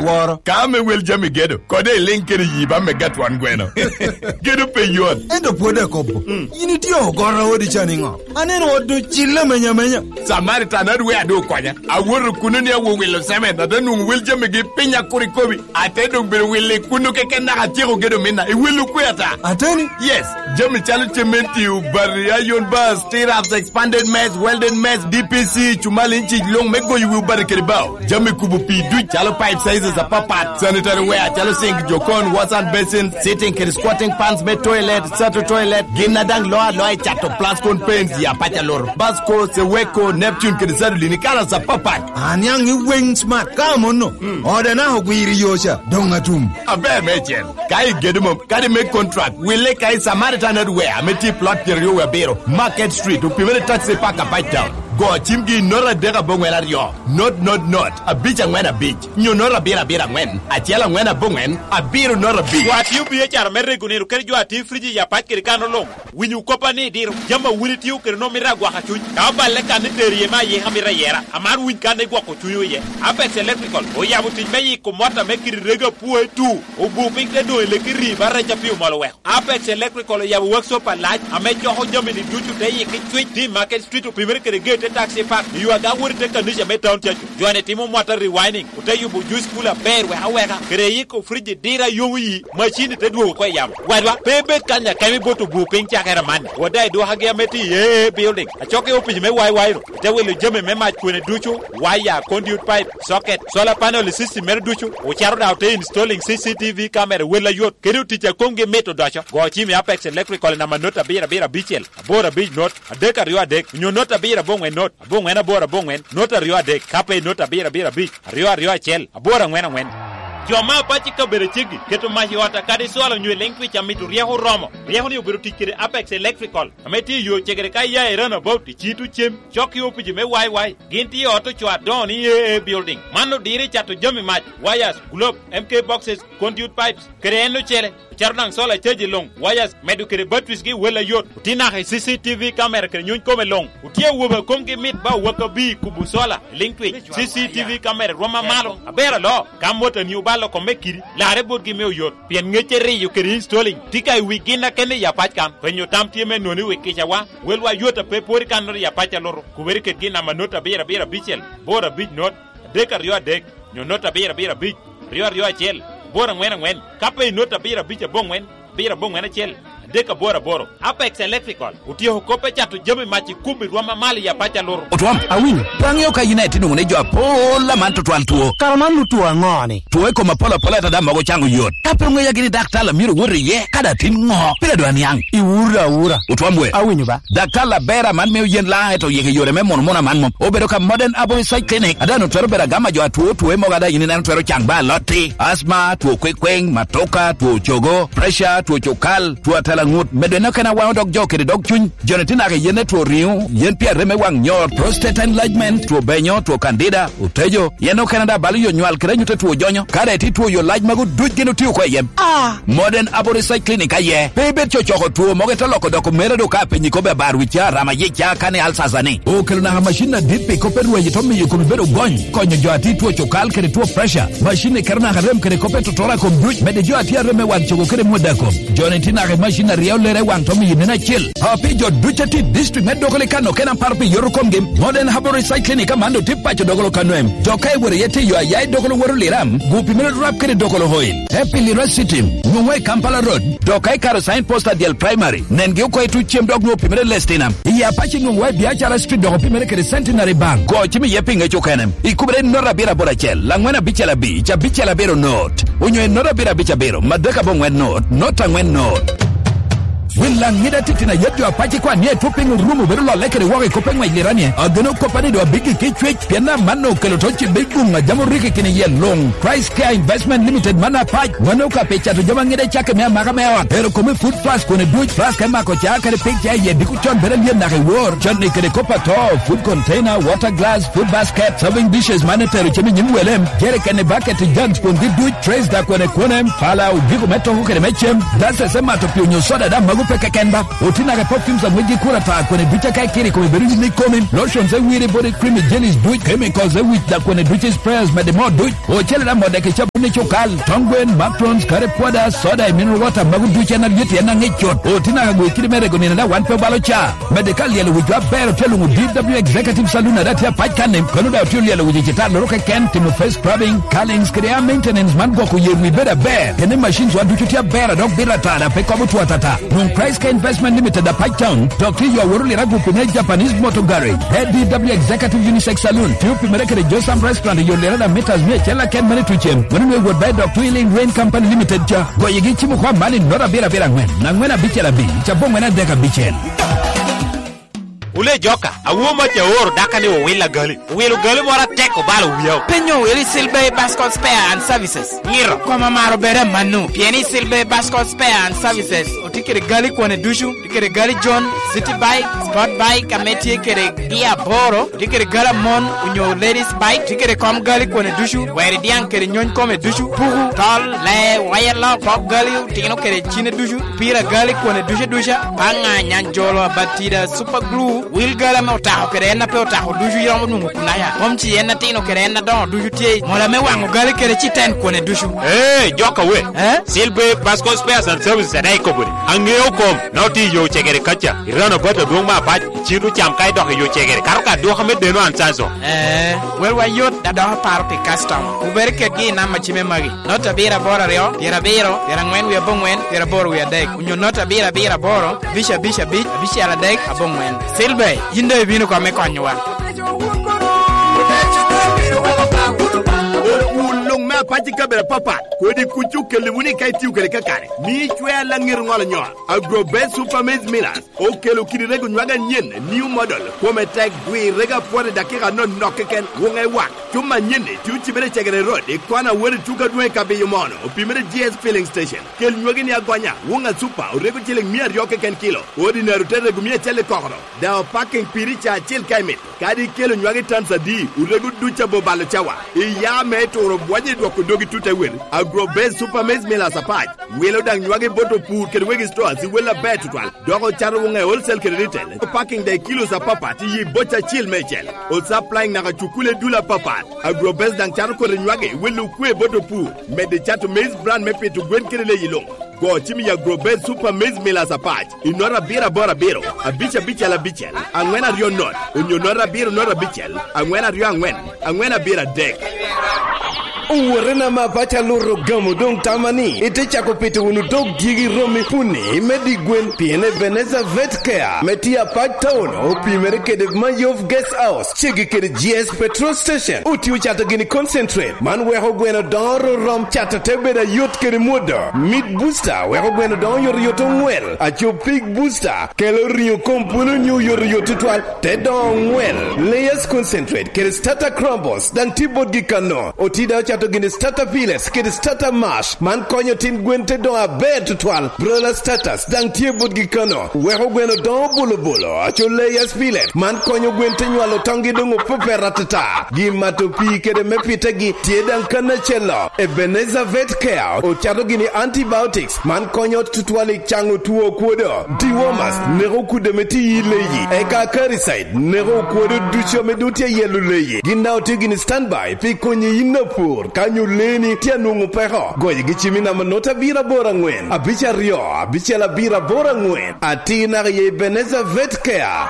woro kame wel jami gedo kode linkere yiba me gatwan gweno gedo pe yon endo pode kopo yini tio gora odi chani ngo aneno odo chilla menya Samaritan adwe ado kwanya awuru kunu ne wo welo seme da nu wel jami ge pinya kuri kobi atedo be wele kunu keke na atiro gedo mena e welu kweta ateni yes jami chalo cementi u barrier yon bus stirrups expanded mess welded mess DPC chumali inchi long mego yu barikere bao jami kubu pi du chalo pipe sizes a papa sanitary ware chalo sink jokon wash and basin sitting kiri squatting pants me toilet sato toilet gina dang loa chato plascon paints ya pacha lor basco seweko Neptune kiri sadu linikala sa papa anyang wing smart kamo no ode na hogwiri yosha donga tum abe mechen kai gedum kadi make contract wile kai Samaritan adware meti plot yo we bero Market Street upimere taxi park a bite down go chimgi nora dega bongwela rio not a beach and when a beach nyo nora bira when a chela when a bongen a biro nora beach what you be a charmere gunero ker jo ati friji ya pat ker kano long winyu kopani dir jama wuliti u ker no mira gwa hachu ka ba le kan terie ma ye hamira yera amar win kan ne gwa ko tuyo ye Apex Electrical o ya buti meyi ko mota me kir rega pu tu o bu pink de do le kiri bara ja piu malo we Apex Electrical ya workshop a laj ame jo ho jami ni duchu te ye ki tweet di Market Street o primere ker gate taxi park you aga wurte kan ni jame town chachu joane timo motor rewinding utayu bu juice cooler bear we haweka kere yi ko friji dira yowi machine te do ko yam wadwa bebe kanya kami boto bu pink chakera man wadai do hage meti ye building a choke opi me wai ro te wele jame me ma kwene duchu wire conduit pipe socket solar panel system mer duchu o charo da te installing CCTV camera wela yot kere ticha konge meto dacho go chimi Apex Electrical na manota bira bichel bora big note adeka rio adek nyo nota bira bongwe note bongwe na bora bongwe nota rio adek kape nota bira bich rio chel abora ngwen Joma pachi ka bere chigi keto mahi wata kadi swala nywe lengwi cha mitu rieho romo rieho ni ubiru tikiri Apex Electrical ameti yo chegere kai ya erana about chitu chem choki opiji me wai ginti auto chwa doni building mano diri chato jami match wires globe MK boxes conduit pipes kereno chele charnang sola cheji long wires medu kere batteries gi wela yot utina he CCTV camera kere nyun kome long utie woba komge mit ba waka bi kubu sola linkwi CCTV camera roma malo abera lo kamota ni balo ko mekiri la rebot gi mew yot pien ngechere yu kere installing tikai wigina kene ya pachkan penyo tamtie me noni wikicha wa welwa yota pe pori kanor ya pacha loro kuberi ke gina manota bira bichel bora big not deka rio dek nyo nota bira bich rio chel bora ngwen kape nota bira bicha bongwen chel deka boro Apex Electrical utio kope chatu jami machi kumbi rwama mali ya pacha loro otwam awin pangyo ka United ngune jo pola man to twan tuo karaman lu tuo ngoni tuo ko mapola ta da mago chango yot kape ngwe ya gini daktala miro wori ye kada tin ngo pila do anyang iwura otwam we awinyu ba daktala bera man me yen la to yeke yore me mona man mom obedo ka Modern Abo Site Clinic adano twero bera gama jo tuo mo gada yini nan twero changba loti asma tuo kweng matoka tuo chogo pressure tuo chokal tuo ngut medena kana wa dog jokere dog chun jonetina ke yene to riu yen pia reme wang nyor prostate enlargement to benyo to candida utejo yeno Canada bali yo nywal kre nyute to jonyo kare ti to yo laj magu dujgenu ti ko yem Modern Abo Site Clinic aye bebe chocho to mo ke loko dok mere do ka penyi ko be baru cha rama ye cha kane alsazani o kelna machine dipe ko peru ye to mi ko bedo gon ko nyo ati to chokal kre to pressure machine kerna harem kre ko peto tora ko duj mede jo ati reme wan chogo kre modako jonetina ke machine riau lere wang to mi nena chill happy jo duchati district med dogole kano kenan parpi yorukom game Modern Abo Site Clinic amando tippa cho dogolo kanoem to kai wore yete yo ayai dogolo woro liram gupi mele rap kere dogolo hoil happy university ngwe Kampala road to kai karo sign poster del primary nenge ko etu chem dogno pimere lestinam ya pachi ngwe biachara street dogo pimere kere centenary bank ko chimi yepi ngecho kanem ikubre nora bira bora chel langwena bichela bichela bero note unyo nora bira bicha bero madaka bongwe note ngwen note Wilang nida titina yetu apache kwa nye tupingu rumu berulo lekere wake kopengwa iliranie ageno kopani do bigi kichwech piena mano kelotochi bigunga jamu riki kini ye long Price Care Investment Limited mana pach wanoka pecha tu jama ngide chake mea magamewa pero kome food flask kone duch flask kema kocha kare picture ye diku chon beren ye nake war chon ikere kopa to food container water glass food basket serving dishes manetero chemi nyimwelem jere kene bucket jugs kundi duch trays da kone fala ujiku meto hukere mechem dasa sema topio nyosoda da magu ngupe kekemba otina ke perfumes amweji kura ta kwenye ducha kai kiri kwenye beriji ni komen lotions wiri body cream jellies do chemicals which da kwenye ducha sprayers medemo do o chele na modeke chabu ni chokal tongwen macrons kare poda soda mineral water magu ducha na yeti na ngechot otina ka gwekiri mere goni na wanpe balocha medical yele wujwa bero telungu DW executive saloon na dati ya pachkane konuda hotel yele wujijita loroka ken timo face scrubbing callings krea maintenance mango kuyewi beda bear kene machines wa ducha bera dog bera tada pe kobu tuatata nung price ka investment limited da Pachtown Dr. Yawaruli Ragu Pune Japanese Motor Garage Head DW Executive Unisex Saloon Tiupi Merekere Josam Restaurant Yolera Metas Mie Chela Ken Manituchem Wanwe would buy Dr. Healing Rain Company Limited Ja Goyegi Chimu Kwa Mali Nora Bira Bira Ngwen Nangwena Bichela Bi Chabongwena Deka Bichen Ule joka, awuma cha oro daka ni wawila gali. Wawila gali mora teko balo wiyao. Penyo wili Silbe Bascot Spare and Services. Ngiro. Kwa mamaro bere manu. Pieni Silbe Bascot Spare and Services. Utikere gali kwane dushu. Utikere gali John, City Bike, Sport Bike, ametie kere dia boro. Utikere gala mon, unyo ladies bike. Utikere kom gali kwane dushu. Wairi diang kere nyon kome dushu. Puhu, tol, le, wayala, pop gali. Utikino kere chine dushu. Pira gali kwane dusha. Panga nyanjolo batida super glue. Will gala me otaho kere na pe otaho duju yomo nungu kunaya momchi yena tino kere na don duju tie mola me wangu gali kere chiten kone duju joka we Silbe Basco Spares and Services at Aikoburi angeo kom nauti yo chegere kacha irano bota dongma pat chiru cham kai do yo chegere karuka do xame deno ansanso well wa yot da do paro pe custom ubere ke gi na machime magi nota bira bora reo bira biro bira ngwen we bongwen bira boro we dek unyo nota bira boro bisha ala dek abongwen Silbe yinde bino kwa mekonywa Long ma pati kabera papa ko di kuchu kelimuni kai tiu kele kakare mi chwe la ngir ngol nyo agro best super maize millers o kelo kiri rego nyaga nyen new model ko metek gwi rega pore dakika no nokeken wongai wak tuma nyene tiu chibere chegere road e kwana wori tuka dwe kabe yomono o pimere GS filling station kel nyogi ni agwanya wonga super o rego chilling mi yoke kilo ordinary tere gumie chele kokro da parking piricha chil kaimit kadi kelo nyogi tansadi o rego ducha bobalo chawa e ya metoro waje do ko dogi tuta wel agro best super maize millers apart welo dang nywage boto pour ke wegi store si wela bet twal dogo charo ngai wholesale ke retail packing de kilos apapa ti yi bota chill mechel o supplying na chukule dula papa agro best dang charo ko nywage welu kwe boto pour me de chato maize brand me petu gwen kele yilo go chimi ya agro best super maize millers apart inora bira bora biro abicha la bichel angwena rio not unyo biro nora bichel angwena rio angwena bira dek Uwarena mapacha loro gamo dong tamani ite chako pete unu dog gigi romi puni medi gwen piene Veneza Vet Care metia Pachtown opi mereke de Mayov Guest House chigi kere GS petrol station uti uchata gini concentrate man weho gweno doro rom chata tebeda yot kere moda mid booster weho gweno don yor yoto ngwel acho pig booster kelo rio kompuno nyu yor yoto twal te don ngwel layers concentrate kere starter crumbles dan tibod gikano otida chato gini starter piles kere starter mash man konyo tin gwente don abe tutwal brola status dan tibod gikano weho gweno don bolo acho layers pilet man konyo gwente nywalo tongi dungu pupe ratata gimato pi kere mepite gi tiedan kana chelo Ebenezer Vet Care o chato gini antibiotics man konyo tutwali chango tuo kuodo dewormers nero kude meti yileyi eka caricide nero kuodo ducho medutia yelu leyi ginda otigini standby pi konyi inapur kanyo leni tia nungu peho goye gichimina manota bira bora ngwen abicha rio abicha la bira bora ngwen atina ye Ebenezer Vet Care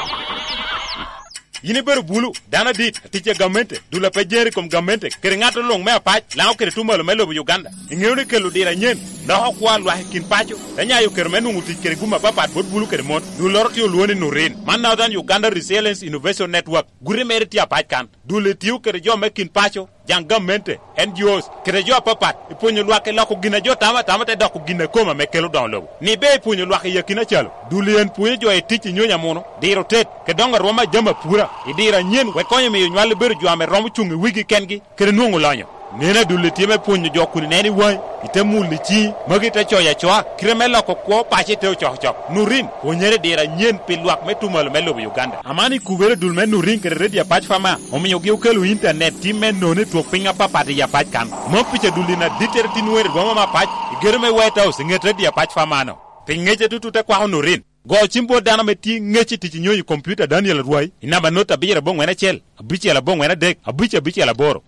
yini ber bulu dana dit tiche gamente dula pejeri kom gamente kere ngato long me apach lao kere tumalo melo Uganda ngewne kelo dira nyen na hokwa lwa kin pacho anya yo kere menu nguti kere guma papa bot bulu kere mon du lorti yo luone no ren man now dan Uganda Resilience Innovation Network gure meriti apach kan dule tiu kere jo mekin pacho jang gamente NGOs kere jo papa iponyo lwa ke lako gina jo tama te dako gina koma mekelo download ni be iponyo lwa ke yakina chalo dule en punyo jo e tichi nyonya mono diro tet ke donga roma jama pura idira nyen we konyo mi nywal ber jo ame rom chungi wigi kengi kere nuongo lonyo nena dule tieme punyo jo kuni neni wai itemuli chi magi te choya choa kremela ko ko pache te chok nurin ponyere dira nyen pilwak metumal melo Uganda amani kubere dulmen nurin kere redia pach fama omiyo gi ukelu internet timen none to pinga papa de ya pach kan mo piche dulina diterti nuer goma ma pach germe White House ngete dia pach fama no Pe ngeche tutu te kwa honorin. Go chimbo dana meti ngeche ti nyoyi computer Daniel Ruai. Inamba nota bira bong wena chel. Abichi ala bong wena dek. Abichi ala boro.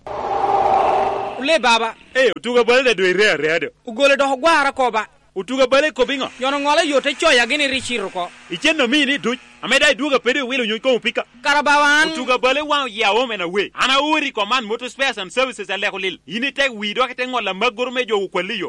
Ule baba. Utuga bale de dwe reado. Ugole do gwara ko ba. Utuga bale ko bingo. Yono ngole yote choya gini richiro ko. Icheno mini duch. Ameda duga pede wilo nyoy ko pika. Karabawan. Utuga bale wa ya home and away. Ana uri command motor spares and services ale kolil. Yini tek wi do kete ngola magorme jo kwaliyo.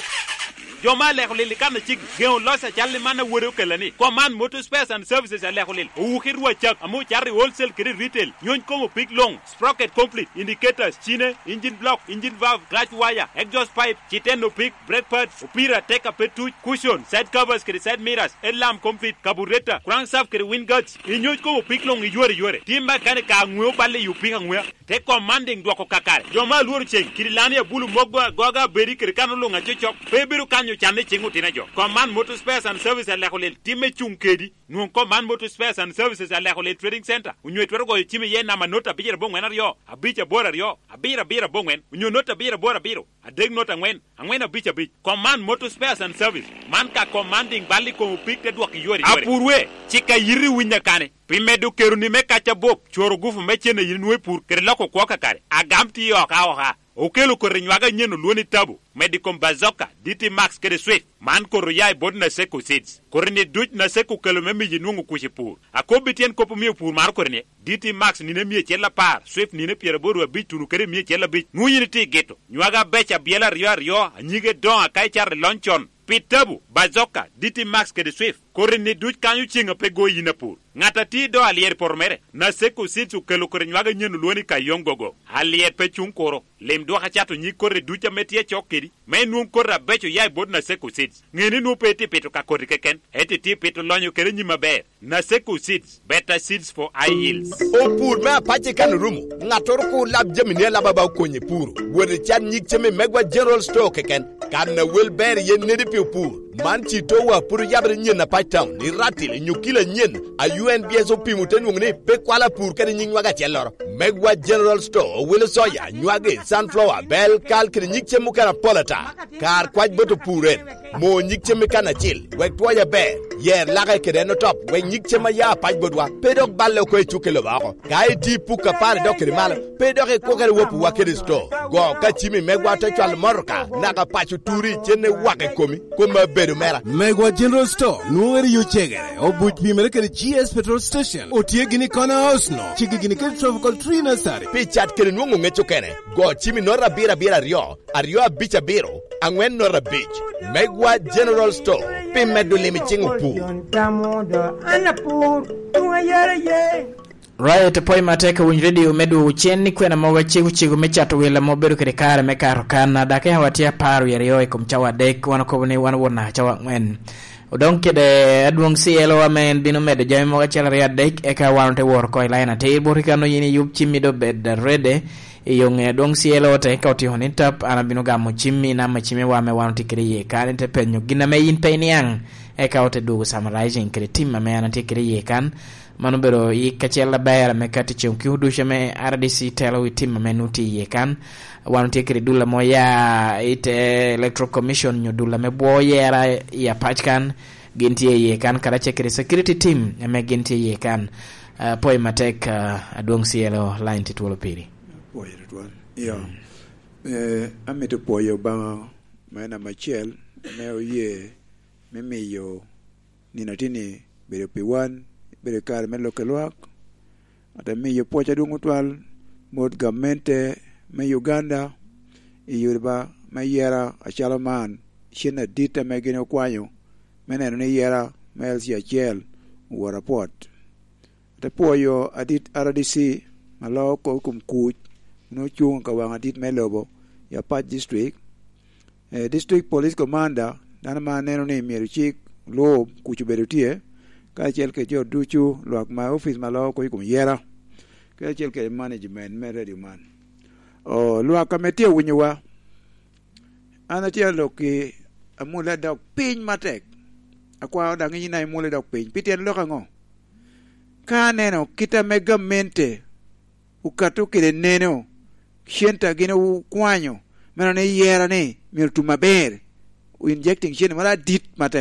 Jo ma le kolil kana chig. Geo losa challe mana woro kelani. Command motor spares and services ale kolil. Ukirwa chak amu chari wholesale kiri retail. Nyoy ko pik long. Sprocket complete. Indicators chine, engine block, engine valve, clutch wire, exhaust pipe, chiteno pik, brake pads, upira take a petu, cushion, side covers kiri side mirrors, headlamp complete, carburetor, crankshaft kiri wind guards. Inyoy ko pik long yore. Timba kane ka ngwe bale yu pika ngwe. Te commanding dwako kakare. Joma luoru cheng kiri lani ya bulu mogwa goga beri kiri kano longa chochok. Pebiru kanyo chane chengu tina jo. Command motor spares and services alekolel time chungkedi. Nuon command motor spares and services alekolel trading center. Unyo twero go time ye na manota bijera bongwen aryo. Abicha bora ryo. Abira bongwen. Unyo nota bira bora biro. Adeg nota ngwen. Angwen abicha bich. Command motor spares and service. Man ka commanding bali ko pik te dwaki yore. Apurwe. Chika yiri winya kane. Pimedu keruni me kacha bop. Choro gufu mechene yinwe pur. Kerelako kwa kakare. Agamti yo kaoha. Okelo ko renywaga nyeno luoni tabu. Medicom Bazooka, DT Max kere Swift. Man ko royai bod na seko seeds. Korene duch na seko kelo memi jinungu kushipur. Akobitien kopo miyo pur mar korene. DT Max nine miye chela par. Swift nine piera bodu wa bich tunu kere miye chela bich. Nguyini ti geto. Nywaga becha biela rio. Anyige don akai chare lonchon. Pitabu, Bazooka, DT Max kere Swift. Korene duch kanyu chinga pe go yinapur. Ngata ti do alier pormere. Na seko seeds ukelo kore nywaga nyeno luoni ka yongogo. Alier pe chunkoro. Lem do hachato nyi kore ducha metie chokeri. Me nuon kore becho yai bod na seko seeds. Ngeni nu peti peto ka kore keken. Eti ti peto lonyo kere nyima ber. Na seko seeds. Better seeds for high yields. O pur me apache kan rumu. Ngator ko lab jemine la baba konye puru. Wede chan nyik cheme megwa general store keken. Kan na wilber yen nedi pi pur. Man chito wa puru yabre nyen na pachtown. Ni ratil nyukila nyen. A UNBS opimuten wungne pe kwala pur kere nying waga chelor. Megwa general store wile soya nyuage sunflower bell kal kere nyik chemu kana polata. Kar kwaj boto puren. Mo nyik cheme kana chil. Wek tuwa be. Yer laga kere no top. Wek nyik chema ya pach bodwa. Pedok balle kwe chukelo bako. Kai ti puka pare dokere mala. Pedok e kokere wopu wakere store. Go kachimi megwa techwal morka. Naga pachu turi chene wake komi. Kuma bedu mera. Megwa General Store, nuwere yu chegere. Obuch bimere kere GS Petrol Station. Otie gini kona house no. Chigi gini kere Tropical Tree Nursery. Pichat kere nungu ngecho kene. Go chimi nora bira rio. Ario abicha biro. Angwen nora beach. Megwa General Store. Pimedu limi chingu pu. Right, poi mateke winjredi umedu ucheni kwena moga chigu mechato wila moberu kere kare mekaro kana dake hawatia paru yariyoe kumchawa dek wanakobuni wanawona chawa ngwen udonke de adwong sielo amen binu medu jami moga chala ya dek eka wanute worko ilaina te borikano yini yub chimi do bed rede iyong dong sielo te kauti honitap ana binu gamu chimi na machimi wame wanute kere ye kane te penyo gina me yin peiniang eka ote dugu summarizing kere timma me anate kere ye kan manubero yi kachela bayara me kati chunki hudusha me RDC telo witima menuti yekan wanuti kiri dula moya ite electoral commission nyudula me boyera ya pachkan ginti yekan kada chekiri security team me ginti yekan poi matek adong sielo line titulo piri poi ritual yo amete poyo ba maana machel me oye memeyo ninatini bere p1 bere kar me lokelwak ata me yo pocha dungu twal mod gamente me Uganda iyurba me yera achalaman shina dita me gene kwanyo mene ne yera me elsia chel wo report ata poyo adit RDC malo ko kum kuj no chung ka wanga dit me lobo ya Pat district district police commander dana ma neno ne miru chik lob kuchu berutie ka chel ke jo duchu lok ma office malo ko kum yera ka chel ke management me ready man o lwa committee winywa ana tia loki amula dok pin matek akwa da ngi na imule dok pin pitien lokango ka neno kita megamente ukatu kile neno shenta gine kwanyo mena ne yera ne mirtu maber injecting shene mara dit matek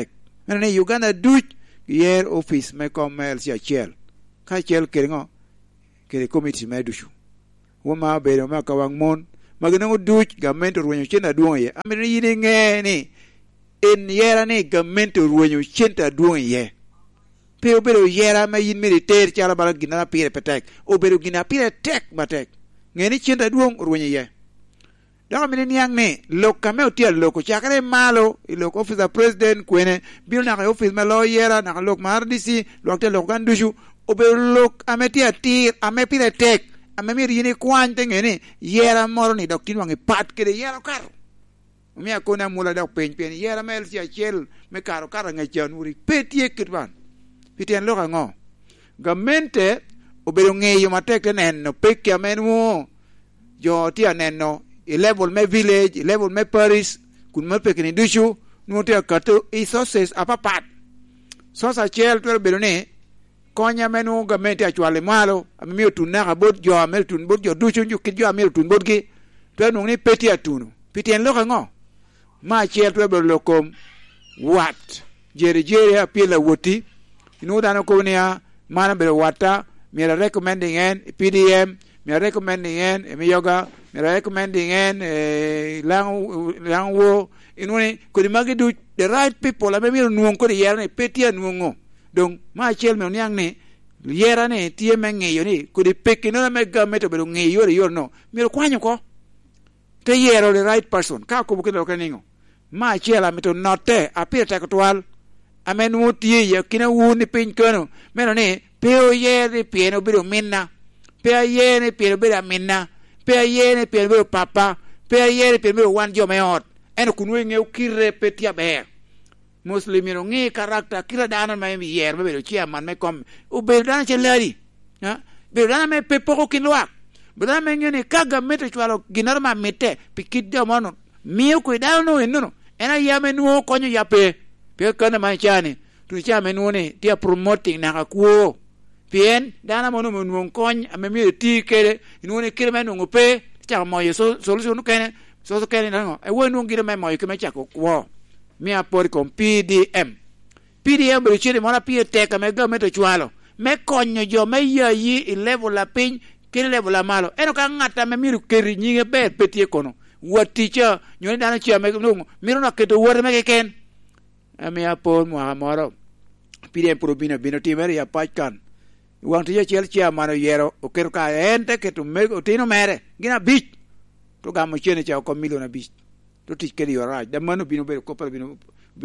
mene Uganda duch yer office me komel si achel ka chel keringo kere committee me dushu woma bero ma kawang mon magano duch government ruwenyo chenda duong ye amene yine nge ni en yera ni government ruwenyo chenda duong ye pe obero yera ma yin militer chala bala gina pire petek obero gina pire tek batek ngeni chenda duong ruwenyo ye daga mini niang ni lok kame utia loko chakare malo ilok office president kwene bil na office ma lawyer na lok mardisi lok te lok gandushu obero lok ametia tir ame pire tek ame mir yini kwante ngeni yera moro ni dokin wangi pat kede yera kar mi akona mula dok pen yera mel si achel me karo kar nga januri petie kitwan pitien loka ngo gamente obero ngeyo matek nenno pekya menwo jo tia nenno level me village level me paris kun me pekini dushu no tia kato resources apapat sosa chel to bero ne konya menu gamente achwale malo amio tunaka bot jo amel tun bot jo dushu ju kidjo amel tun bot gi to no ni petia tunu pitien loka ngo ma chel to bero lokom wat jeri apila woti inu dana ko nia mana bero wata mi recommending en pdm mi recommending en mi yoga mi recommending en langwo inuni ko di magi do the right people abe mi nuon ko di yera ne petia nuongo donc ma chel me oniang ne yera ne tie me ngeyo ni ko di pekino me gameto be ngeyo yo no mi ro kwanyo ko te yero the right person ka ko bukelo kaningo ma chela mi to note apira ta kwal amen wuti ye kina wuni pin kono meno ne peo ye de pieno biro minna pe ye ne pieno biro minna pe ye ne pieno biro papa pe ye ne pieno biro wan jo meot en kunwe nge ukire petia be muslimiro nge karakter kila dana ma mi yer be biro chia man me kom u be dana chelari ha be dana me pepo kinwa be dana me ngene kaga mete chwalo ginar ma mete pikidde mono miyo ko dana no enno ena yame nuo konyo yape pe kana manchani tu chame nuone dia promoting na kuo pien dana mono mon kon amemi ti kere nuone kere menu ngope cha moyo solution kene so kene ngo e wonu ngire me moyo keme chako kuo mi apor con pdm bro chere mona pie teka me ga meto chwalo me konyo jo me yi level la pin kene level la malo eno ka ngata me miru keri nyinge be petie kono waticha nyone dana chia me ngo miru na keto wore me ken ame apon muamoro pide probina bino timere ya pachkan wanti ya chel mano yero oker ka ente ke to mego tino mere gina bich to gamo chene cha ko milona bich to tikeri ora da mano bino be ko bino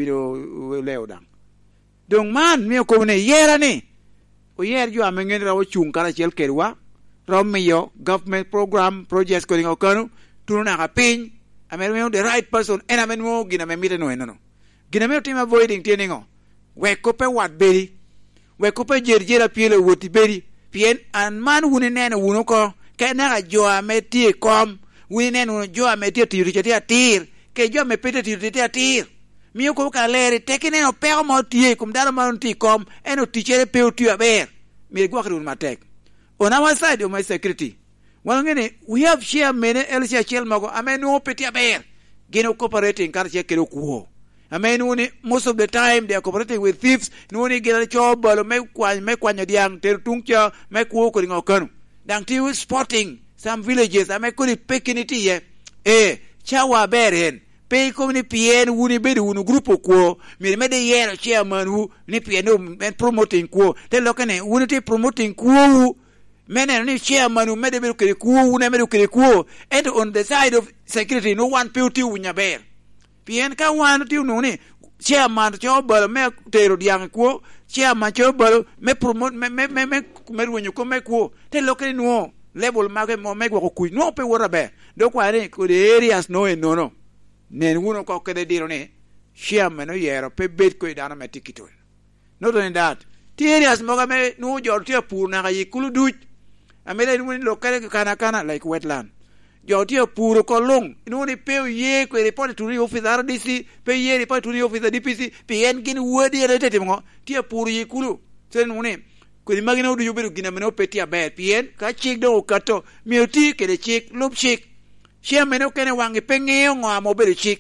leodang dong man mi ko ne yera ni o yer jo amengen rawo chung kara chel kerwa romio government program projects ko ngo kanu tuna ka pin amen the right person and amen mo gina me mite no gina me team avoiding teningo we kope wat beri we kope jerjera piele woti beri pien an man wuni nene wuno ko ke na jo ameti kom wuni nene jo ameti tiri chatia tir ke jo me pete tiri chatia tir mi ko ka leri tekine no pe mo tie kum dara man ti kom eno tichere pe tu aber mi gwa krun matek on our side of my security ngene we have share mene elsia chelmago ameno peti aber gino cooperating karche kero kuo amen woni most of the time they are cooperating with thieves noni gela chobalo me kwanyo diang ter tungcha me kuo ko ngo kanu dang ti spotting some villages ame ko pekiniti ye chawa beren pe ko ni pien woni be wonu grupo ko mi me de yero chairman wu ni pien no men promoting ko te lokane woni te promoting ko menen ni chairman me de be ko wu ne me de ko and on the side of security no one beauty wunya ber pien ka wan ti no ni chairman chobalo me tero diang ko chairman chobalo me promote me wonyo ko me ko te lokane no level mage mo me ko ku no pe wora be do ko are ko the areas no no nen wuno ko kede diro ne chairman no yero pe bet ko dana me tikito no do that the areas mo me no jor ti pur na yi kulu duj amele ni lokale kana like wetland joti puro ko long inuni pe ye ko report to the office RDC pe ye report to the office DPC pe en gin wodi retete mo ti puro ye kulu sen mune ko di magina du yoberu gina meno peti abe pien ka chik do kato mioti ke de chik lob chik sia meno kene wangi pengeo ngo mo be chik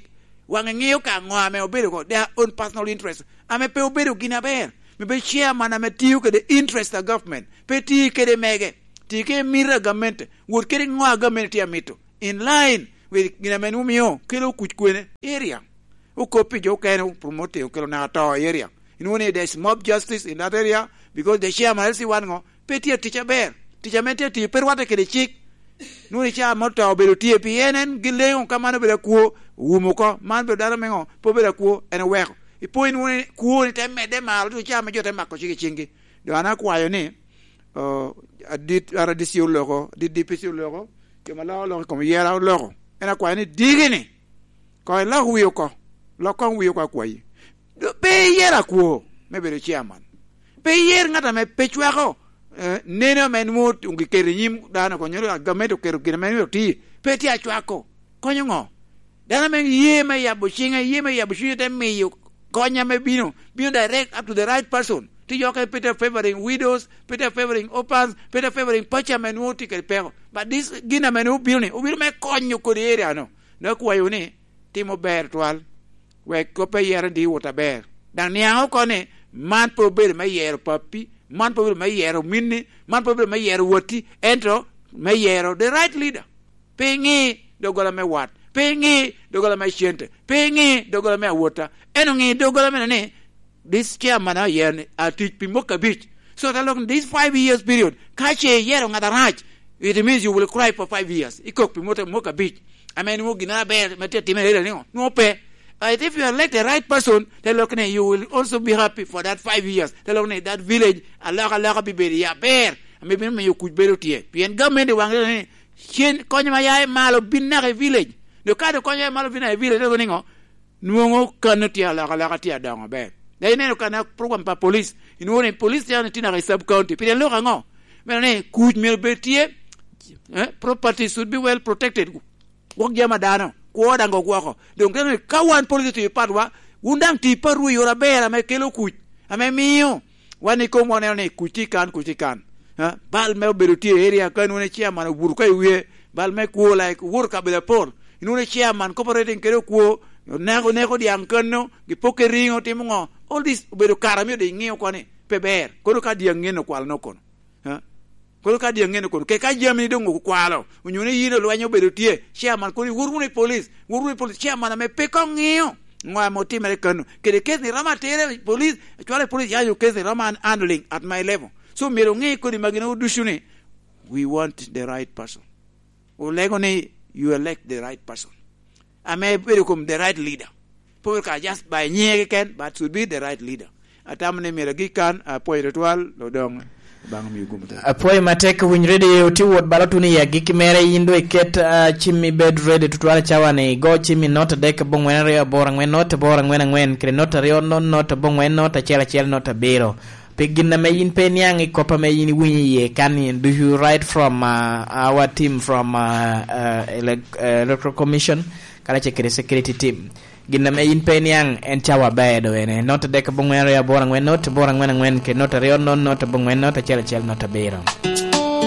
wange ng'iyo ka ng'o me obedo go their own personal interest ame pe obedo gina ber me be chairman ame tiyo kede interest of government pe tiyo kede mege tiyo kede mira government would kede ng'o government tiya mito in line with gina menu miyo kelo kuch kwene area ukopi jo kene promote ukelo na to area there's mob justice in that area because the chairman elsi wan ngo pe tiyo ticha ber ticha mente tiyo per wate kede chik nuni cha moto obedo tie pienen gileo kamano bela kuo umuko man be dara mengo po bela kuo ene weko ipo nuni kuo ni temede mal tu cha mejo temako chingi do ana kwayo ni adit ara disio logo di dipisi logo ke mala lo ko yera logo ena kwayo ni digini ko la huyo ko lo kon wiyo kwa kwayi be yera kuo mebere chairman be yer ngata me pechwako neno men mut ungi kere nyim dana ko nyoro gameto kero kire men ti peti achwako konyo ngo dana men yema ya bushinga yema ya bushite me konya me bino direct up to the right person ti yoke Peter favoring widows Peter favoring opans Peter favoring pacha men mut ke pero but this gina men ubiro me konyo ko area no kwayo ni timo ber twal we ko pe yer di wota ber dan niao ko ne man po ber me yer papi man po me yero minni man po me yero woti entro me yero the right leader pengi dogola me wat pengi dogola me chente pengi dogola me wota eno ngi dogola me ne this chairman yen a teach pimoka beach so that long this 5 years period kache yero ngada raj it means you will cry for 5 years ikok pimota moka beach amen mo gina be mete timere no pe if you elect the right person, you will also be happy for that 5 years. That village, Allah be very bear. Maybe you could bear it. Pian government wang chen konya malo binare village. The kind of konya malo binare village. No canotia Allah tia down bear. They never can program pa police. In one police tina sub county. Pian look ango. Mene could meal betie. Property should be well protected. Walk yamadano. Kuoda ngo kwako donc kawan police ti parwa undang ti paru yora bera me kelo kuch ame miyo wani ko mo ne kutikan bal me beruti area kan one chairman buru kai wie bal me ko like wur ka bele por inune chairman cooperating kero ko nego di ankono gi pokeringo timongo all this beru karami de ngio ko ne peber ko ka di ngeno kwal no kono ko ka di ngene ko ke ka jami do ngo kwalo unyune yino lwanyo bedo tie chairman ko wurune police chairman me pe ko ngio ngwa moti americano ke de kes ni rama tere police actually police ya yo kes ni rama handling at my level so mero ngi ko di magina udushune we want the right person o lego ne you elect the right person ame bedo kom the right leader por ka just by nyege ken but should be the right leader atamne mero gikan apoy ritual lo dong apoy mateka winjrede oti wot balatuni ya gikimere yindo iket chimi bed ready tutwala chawane go chimi not dek bongwen ya bora ngwen not bora ngwen kre not rio not bongwen not chela not biro pigina me yin penyang ikopa me yin winyi ye kan do you write from our team from electoral commission kala chekere security team ginna me yin penyang en chawa bedo ene not dek bongwen ya bora ngwen not bora ngwen ke not rio not bongwen not chela not biro